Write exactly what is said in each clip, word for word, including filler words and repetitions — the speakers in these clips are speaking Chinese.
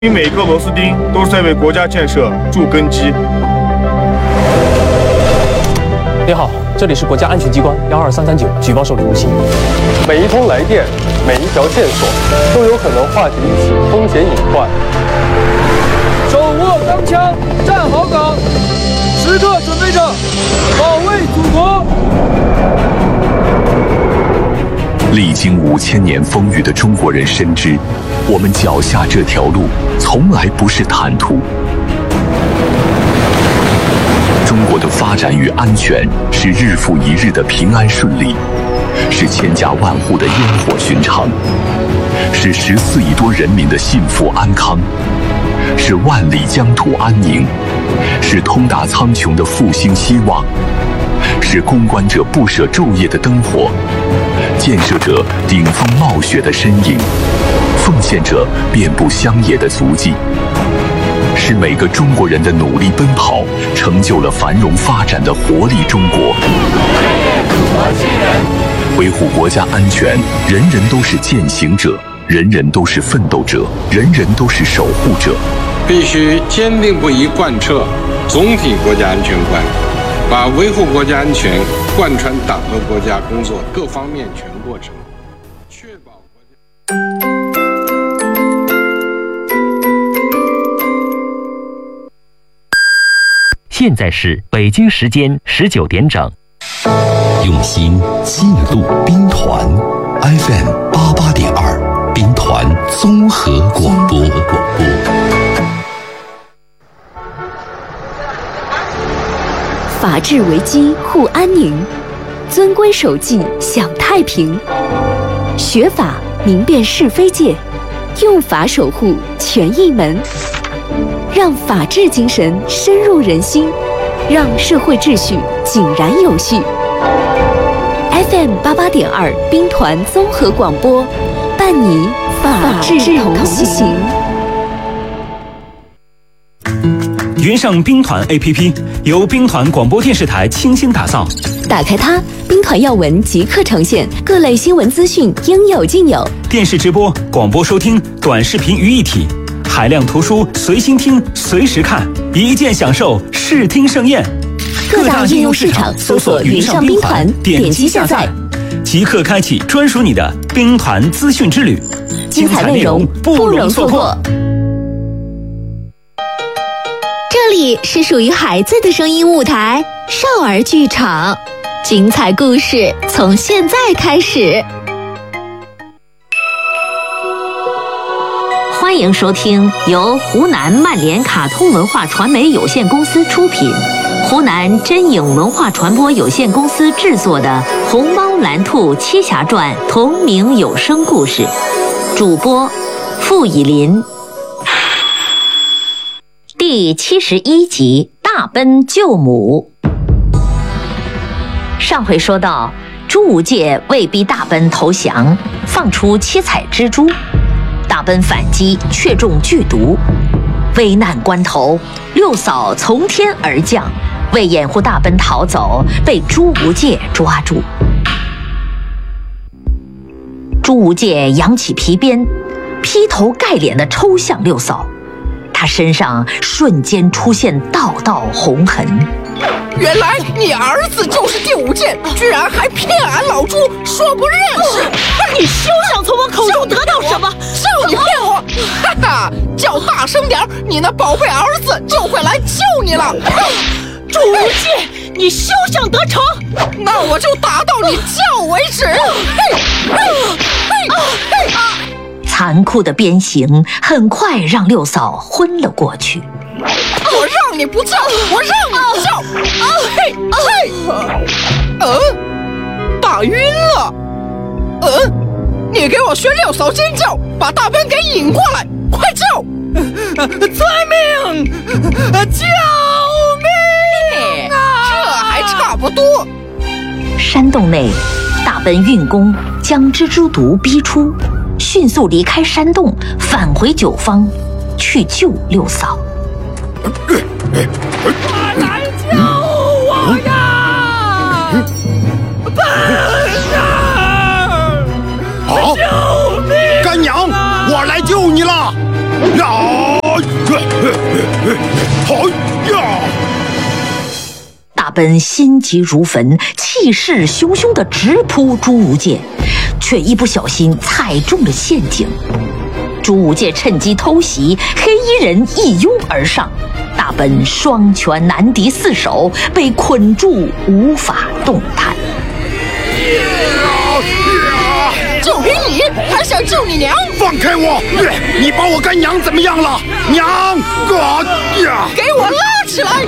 你每个螺丝钉都是在为国家建设筑根基。 你好，这里是国家安全机关幺二三三九举报受理中心。 每一通来电，每一条线索，都有可能化解一起风险隐患。 手握钢枪，站好岗，时刻准备着保卫祖国。 历经五千年风雨的中国人深知，我们脚下这条路从来不是坦途。中国的发展与安全是日复一日的平安顺利，是千家万户的烟火寻常，是十四亿多人民的幸福安康，是万里疆土安宁，是通达苍穹的复兴希望，是攻关者不舍昼夜的灯火，建设者顶风冒雪的身影，奉献者遍布乡野的足迹，是每个中国人的努力奔跑，成就了繁荣发展的活力中国。维护国家安全，人人都是践行者，人人都是奋斗者，人人都是守护者。 必须坚定不移贯彻总体国家安全观，把维护国家安全贯穿党和国家工作各方面全过程，确保国家。 现在是北京时间十九点整。 用心记录兵团 F M 八八点二，兵团综合广播。广播。 法治为基，护安宁；遵规守纪，享太平。学法明辨是非界，用法守护权益门。让法治精神深入人心，让社会秩序井然有序。F M 八八点二兵团综合广播，伴你法治同行。 云上兵团 A P P 由兵团广播电视台倾心打造， 打开它，兵团要闻即刻呈现，各类新闻资讯应有尽有。 电视直播、广播收听、短视频于一体。海量图书随心听随时看，一键享受视听盛宴。 各大应用市场搜索云上兵团，点击下载， 即刻开启专属你的兵团资讯之旅， 精彩内容不容错过。 这里是属于孩子的声音舞台少儿剧场，精彩故事从现在开始。 欢迎收听由湖南曼联卡通文化传媒有限公司出品，湖南真影文化传播有限公司制作的《虹猫蓝兔七侠传》同名有声故事，主播傅以林。第七十一集，大奔救母。上回说到，朱无戒为逼大奔投降，放出七彩蜘蛛。大奔反击，却中剧毒。危难关头，六嫂从天而降，为掩护大奔逃走，被朱无戒抓住。朱无戒扬起皮鞭，劈头盖脸地抽向六嫂，他身上瞬间出现道道红痕。 原来你儿子就是第五剑，居然还骗俺老朱说不认识！ 你休想从我口中得到什么！ 就你骗我！哈哈，叫大声点，你那宝贝儿子就会来救你了！ 朱无忌，你休想得逞！ 那我就打到你叫为止！嘿，嘿，嘿，嘿！ 残酷的鞭刑很快让六嫂昏了过去。 我让你不叫，我让你不叫！啊嘿嘿，嗯，打晕了。嗯，你给我学六嫂尖叫，把大奔给引过来，快叫！ 遵命！救命啊！ 这还差不多。 山洞内，大奔运功将蜘蛛毒逼出，迅速离开山洞，返回酒坊去救六嫂。 快来救我呀！奔啊！ 好，干娘，我来救你了。 呀！好呀！ 大奔心急如焚，气势汹汹地直扑朱无戒，却一不小心踩中了陷阱。朱无戒趁机偷袭，黑衣人一拥而上，大奔双拳难敌四手，被捆住无法动弹。 救给你，还想救你娘？ 放开我！你把我干娘怎么样了？娘！啊呀！ 给我拉起来！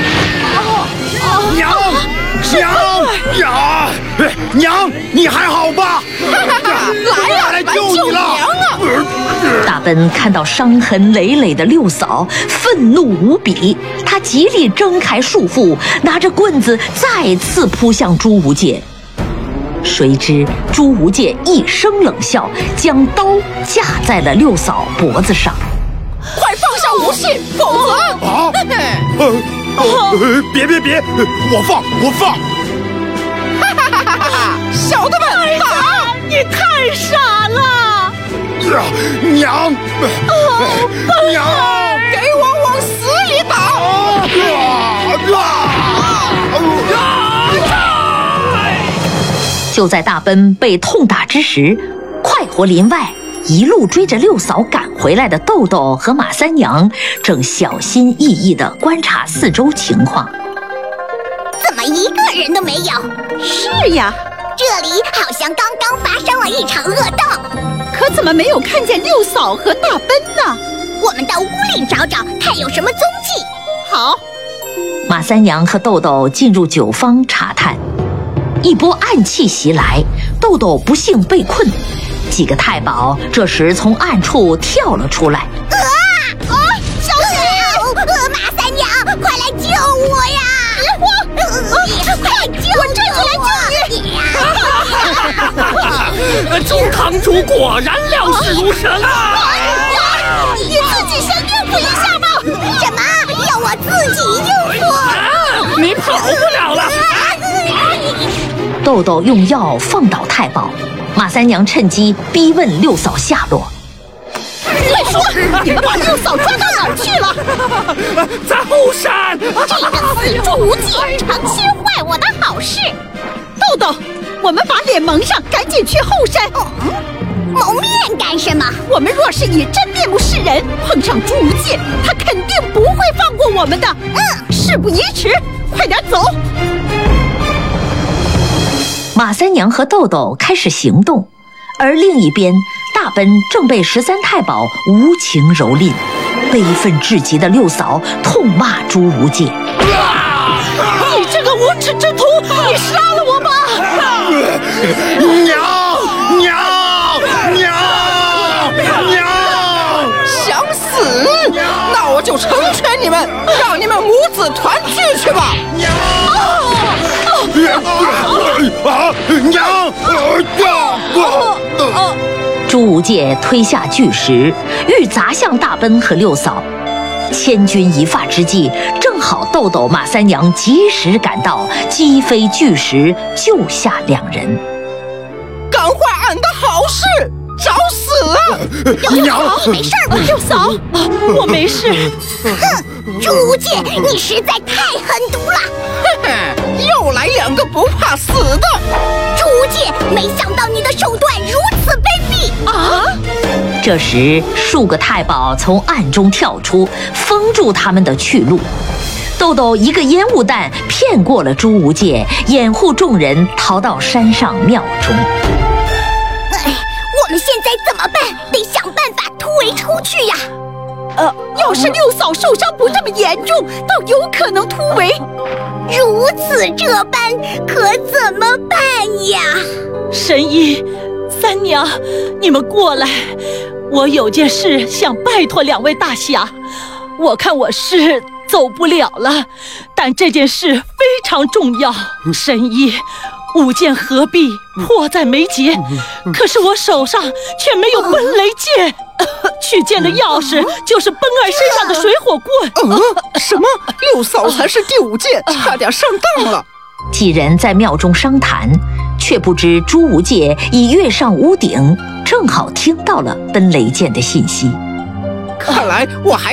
娘！娘！呀！娘，你还好吧？ 来呀， 来救你了！ 大奔看到伤痕累累的六嫂，愤怒无比，他极力挣开束缚，拿着棍子再次扑向朱无戒。谁知朱无戒一声冷笑，将刀架在了六嫂脖子上。 快放下武器，否则…… 啊！呃，别别别，我放我放！ 哈哈哈哈哈！小的们，打！ 你太傻了！ 呀，娘！娘！ 给我往死里打！ 就在大奔被痛打之时，快活林外一路追着六嫂赶回来的豆豆和马三娘正小心翼翼地观察四周情况。 怎么一个人都没有？ 是呀， 这里好像刚刚发生了一场恶斗， 可怎么没有看见六嫂和大奔呢？ 我们到屋里找找，看有什么踪迹。 好。 马三娘和豆豆进入酒坊查探，一波暗气袭来，豆豆不幸被困。几个太保这时从暗处跳了出来。 啊！啊！小心！呃，马三娘，快来救我呀！我，呃、快救我！我这就来救你！周堂主果然料事如神啊！ 你自己先应付一下吧。什么？要我自己应付？ 啊、你跑不了了！ 豆豆用药放倒太保，马三娘趁机逼问六嫂下落。 快说，你们把六嫂抓到哪儿去了？在后山。 这个死猪无忌，诚心坏我的好事。 豆豆，我们把脸蒙上，赶紧去后山。 嗯，蒙面干什么？ 我们若是以真面目示人，碰上朱无忌，他肯定不会放过我们的。 嗯， 事不宜迟，快点走。 马三娘和豆豆开始行动，而另一边，大奔正被十三太保无情蹂躏。悲愤至极的六嫂痛骂朱无戒：“ 啊、你这个无耻之徒，你杀了我吧！” 娘娘娘娘！ 想死？那我就成全你们，让你们母子团聚去吧！ 娘！啊！娘！ 朱无戒推下巨石，欲砸向大奔和六嫂。千钧一发之际，正好豆豆、马三娘及时赶到，击飞巨石，救下两人。 赶坏俺的好事，找死啊！ 娘， 你没事吧？ 六嫂，我没事。 哼，朱无戒，你实在太狠毒了！ 嘿嘿，又来两个不怕死的！ 朱无戒，没想到你的手段如此卑鄙啊！ 这时，数个太保从暗中跳出，封住他们的去路。豆豆一个烟雾弹骗过了朱无戒，掩护众人逃到山上庙中。 哎，我们现在怎么办？得想办法突围出去呀！ 呃，要是六嫂受伤不这么严重，倒有可能突围。 如此这般，可怎么办呀？ 神医、三娘，你们过来，我有件事想拜托两位大侠。我看我是走不了了，但这件事非常重要。神医，舞剑合璧，迫在眉睫，可是我手上却没有奔雷剑。取剑的钥匙就是奔儿身上的水火棍。 呃、什么？六嫂才是第五剑，差点上当了。 几人在庙中商谈，却不知朱无戒已跃上屋顶，正好听到了奔雷剑的信息。 看来我还